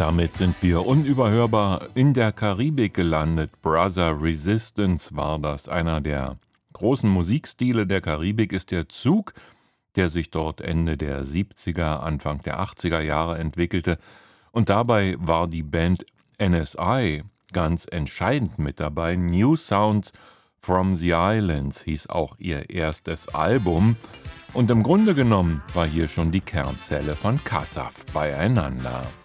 Damit sind wir unüberhörbar in der Karibik gelandet. Brother Resistance war das. Einer der großen Musikstile der Karibik ist der Zouk, der sich dort Ende der 70er, Anfang der 80er Jahre entwickelte. Und dabei war die Band NSI ganz entscheidend mit dabei. New Sounds from the Islands hieß auch ihr erstes Album. Und im Grunde genommen war hier schon die Kernzelle von Kassaf beieinander.